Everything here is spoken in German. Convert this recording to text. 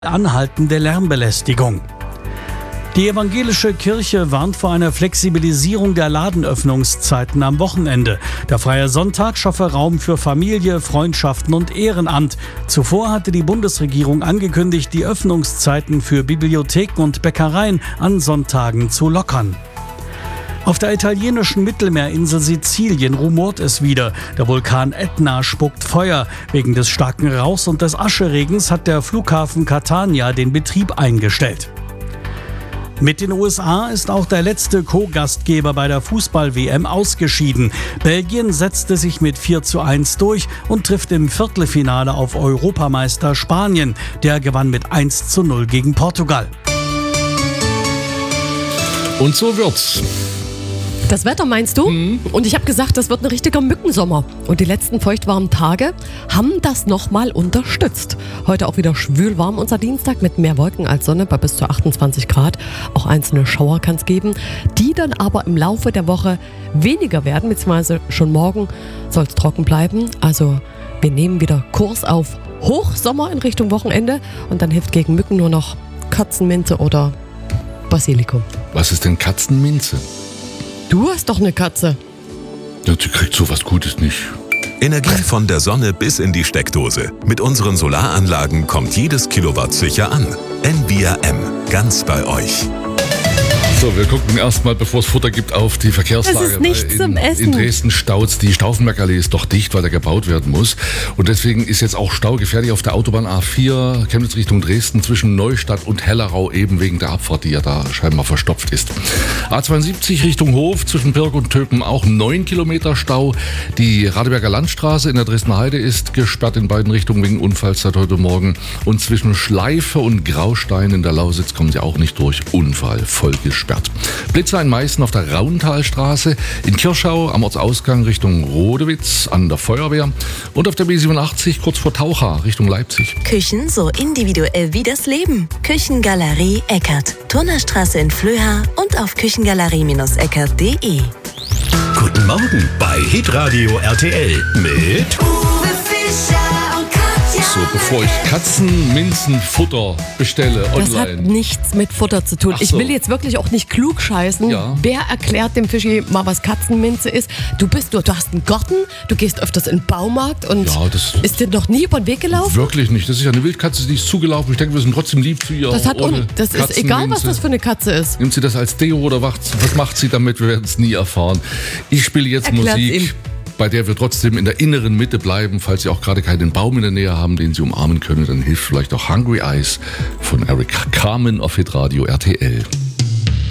Anhaltende Lärmbelästigung. Die evangelische Kirche warnt vor einer Flexibilisierung der Ladenöffnungszeiten am Wochenende. Der freie Sonntag schaffe Raum für Familie, Freundschaften und Ehrenamt. Zuvor hatte die Bundesregierung angekündigt, die Öffnungszeiten für Bibliotheken und Bäckereien an Sonntagen zu lockern. Auf der italienischen Mittelmeerinsel Sizilien rumort es wieder. Der Vulkan Etna spuckt Feuer. Wegen des starken Rauchs und des Ascheregens hat der Flughafen Catania den Betrieb eingestellt. Mit den USA ist auch der letzte Co-Gastgeber bei der Fußball-WM ausgeschieden. Belgien setzte sich mit 4:1 durch und trifft im Viertelfinale auf Europameister Spanien. Der gewann mit 1:0 gegen Portugal. Und so wird's. Das Wetter meinst du? Und ich habe gesagt, das wird ein richtiger Mückensommer. Und die letzten feuchtwarmen Tage haben das nochmal unterstützt. Heute auch wieder schwül warm unser Dienstag mit mehr Wolken als Sonne bei bis zu 28 Grad. Auch einzelne Schauer kann es geben, die dann aber im Laufe der Woche weniger werden, beziehungsweise schon morgen soll es trocken bleiben. Also wir nehmen wieder Kurs auf Hochsommer in Richtung Wochenende und dann hilft gegen Mücken nur noch Katzenminze oder Basilikum. Was ist denn Katzenminze? Du hast doch eine Katze. Ja, die kriegt sowas Gutes nicht. Energie von der Sonne bis in die Steckdose. Mit unseren Solaranlagen kommt jedes Kilowatt sicher an. NVRM, ganz bei euch. So, wir gucken erstmal, bevor es Futter gibt, auf die Verkehrslage. Es ist nichts zum Essen. In Dresden staut's. Die Stauffenbergallee ist doch dicht, weil da gebaut werden muss. Und deswegen ist jetzt auch Stau gefährlich auf der Autobahn A4, Chemnitz Richtung Dresden, zwischen Neustadt und Hellerau, eben wegen der Abfahrt, die ja da scheinbar verstopft ist. A72 Richtung Hof, zwischen Pirk und Töpen auch 9 Kilometer Stau. Die Radeberger Landstraße in der Dresdner Heide ist gesperrt in beiden Richtungen wegen Unfalls seit heute Morgen. Und zwischen Schleife und Graustein in der Lausitz kommen sie auch nicht durch. Unfall, voll gesperrt. Blitzer in Meißen auf der Rauntalstraße, in Kirschau am Ortsausgang Richtung Rodewitz an der Feuerwehr und auf der B87 kurz vor Taucha Richtung Leipzig. Küchen so individuell wie das Leben. Küchengalerie Eckert. Turnerstraße in Flöha und auf küchengalerie-eckert.de. Guten Morgen bei Hitradio RTL mit Uwe Fischer und Katja. So, bevor ich Katzenminzenfutter bestelle Das hat online. nichts mit Futter zu tun. Ach Ich so. will jetzt wirklich auch nicht klug scheißen. Ja. Wer erklärt dem Fischi mal, was Katzenminze ist? Du hast einen Garten, du gehst öfters in den Baumarkt und Ja, das- ist dir noch nie über den Weg gelaufen? Wirklich nicht. Das ist ja eine Wildkatze, die ist zugelaufen. Ich denke, wir sind trotzdem lieb zu ihr. Das ist egal, was das für eine Katze ist. Nimmt sie das als Deo oder was macht sie damit? Wir werden es nie erfahren. Ich spiele jetzt Erklärt's Musik, ihm. bei der wir trotzdem in der inneren Mitte bleiben. Falls Sie auch gerade keinen Baum in der Nähe haben, den Sie umarmen können, dann hilft vielleicht auch Hungry Eyes von Eric Carmen auf Hitradio RTL.